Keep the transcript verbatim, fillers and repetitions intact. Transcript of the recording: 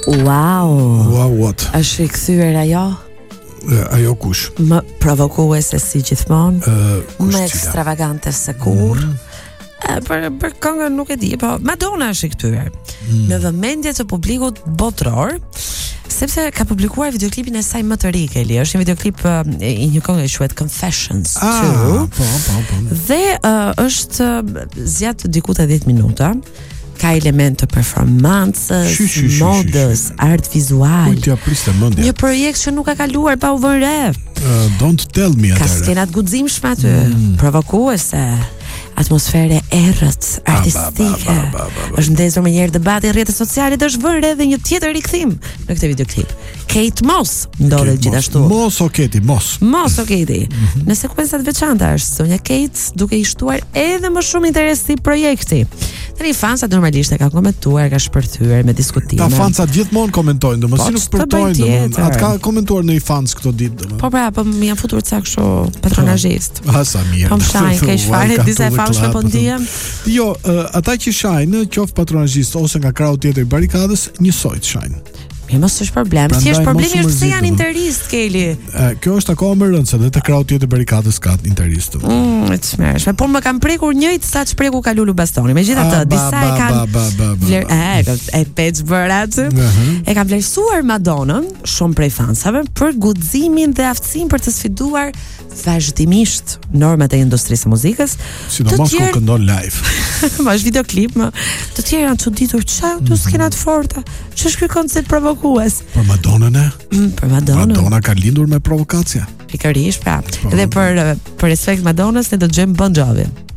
Wow. Wow what? Është rikthyer ajo? Ajo kush? Më provokuese si gjithmonë. Uh, Më ekstravagante se kur. Mm. Për, për këngën nuk e di, po Madonna është rikthyer mm. në vëmendje të publikut botror, sepse ka publikuar videoklipin e saj më të ri, Kelly. Është një videoklip uh, i një këngë që quhet Confessions ah, two. Po, po, po. Dhe uh, është uh, zgjat diku te dhjetë minuta. Ka element të performancës, modës, art vizual. Një projekt që nuk ka kaluar pa u vënë re. Uh, don't tell me atëre. Ka skenat guximshme aty, mm. provokuese, atmosfere errët, artistike. Është ndezur më njëherë debati në rrjetet sociale dhe është vënë re edhe një tjetër rikthim në këtë videoklip. Kate Moss ndodhet gjithashtu. Moss o Katie, Moss. Moss o Katie. Mm-hmm. Në sekuencat veçanta është sonja Kate duke i shtuar edhe më shumë interes si projekti. Tani fansat normalisht e kanë komentuar, ka shpërthyer me diskutime. Ta fansat gjithmonë komentojnë, domosdoshmë nuk shpërtojnë, domosdoshmë. Atë ka komentuar në i fans këto ditë, domosdoshmë. Po pra, po më janë futur ca kështu patronazhist. Ha sa mirë. Po shajnë, ke çfarë disa e famshme po ndihem. Jo, uh, ata që shajnë, qoftë patronazhist ose nga krahu tjetër i barikadës, njësoj të shajnë. Mi mos është problem, si është problemi është se janë interist, Kelly. Kjo është akoma më rëndë, se dhe të krahu tjetër barikadës ka interist. Mm, të smershme, por më kam prekur njëjtë sa që preku ka Lulu Bastoni. Megjithatë, disa e kanë vler, e, e peç bërat. E kanë vlerësuar Madonnën shumë prej fansave për guximin dhe aftësinë për të sfiduar vazhdimisht normat e industrisë së muzikës. Sidomos kur këndon live. Ma është videoklip, më të tjerë janë çuditur, çfarë këtu skenat forta. Ç'është ky koncept provokues? Për Madonnën e? Mm, për Madonnën. Madonna ka lindur me provokacja. Pikërisht, pra. Dhe për për respekt Madonnës ne do të dëgjojmë Bon Jovi.